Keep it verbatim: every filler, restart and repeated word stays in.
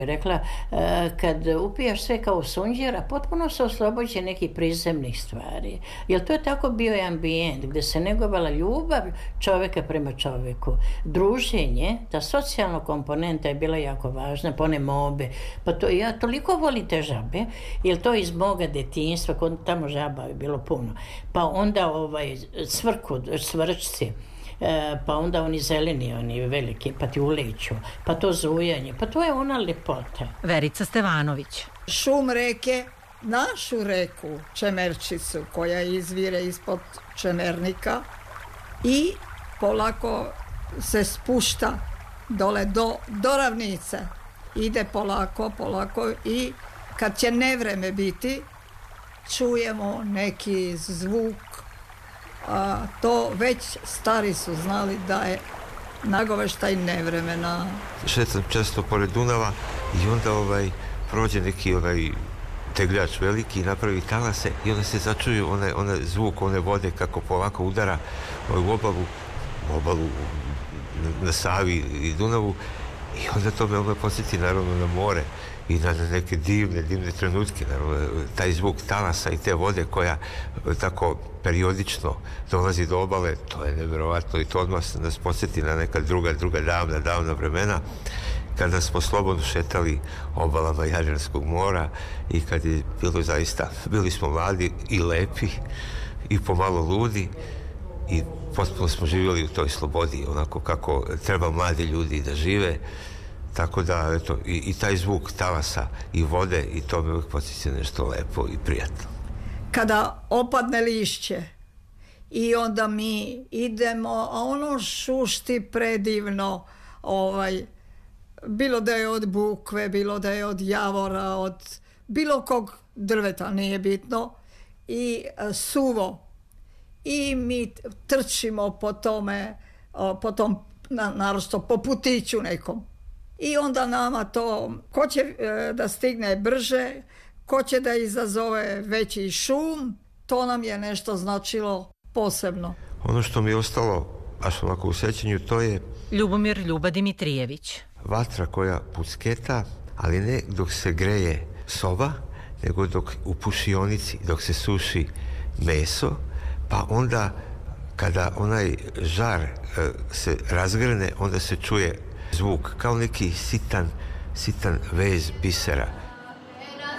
Rekla, kad upijaš sve kao sunđera, potpuno se oslobođe nekih prizemnih stvari. Jer to je tako bio i ambijent, gdje se negovala ljubav čovjeka prema čovjeku. Druženje, ta socijalna komponenta je bila jako važna, pa one mobe. Pa to, ja toliko volim te žabe, jer to iz moga detinjstva, kod tamo žaba je bilo puno. Pa onda ovaj, cvrku, cvrčci, pa onda oni zeleni, oni veliki, pa ti uleću, pa to zujanje, pa to je ona lepota. Verica Stevanović. Šum reke, našu reku Čemerčicu, koja izvire ispod Čemernika i polako se spušta dole do, do ravnice. Ide polako, polako i kad će nevreme biti, čujemo neki zvuk. A to već stari su znali da je nagoveštaj nevremena. Šetam često pored Dunava i onda ovaj, prođe neki ovaj, tegljač veliki i napravi talase i onda se začuju one, one zvuk one vode kako polako udara ovaj, u obalu, u obalu na Savi i Dunavu i onda to me ovaj, podsjeti naravno na more i na neke divne, divne trenutke, naravno, taj zvuk talasa i te vode koja tako periodično dolazi do obale, to je nevjerovatno i to odmah nas podsjeti na neka druga, druga davna, davna vremena kada smo slobodno šetali obalama Jadranskog mora i kad je bilo zaista, bili smo mladi i lepi i pomalo ludi i potpuno smo živjeli u toj slobodi, onako kako treba mladi ljudi da žive. Tako da, eto, i, i taj zvuk talasa i vode i to me uvijek podsjeća nešto lepo i prijatno. Kada opadne lišće i onda mi idemo, a ono šušti predivno, ovaj, bilo da je od bukve, bilo da je od javora, od bilo kog drveta, nije bitno, i suvo. I mi trčimo po tome, po tom, naročito po putiću nekom. I onda nama to, ko će e, da stigne brže, ko će da izazove veći šum, to nam je nešto značilo posebno. Ono što mi je ostalo, baš ovako u sećanju, to je Ljubomir Ljuba Dimitrijević. Vatra koja pucketa, ali ne dok se greje soba, nego dok u pušionici, dok se suši meso, pa onda kada onaj žar e, se razgrne, onda se čuje zvuk, kao neki sitan, sitan vez bisera.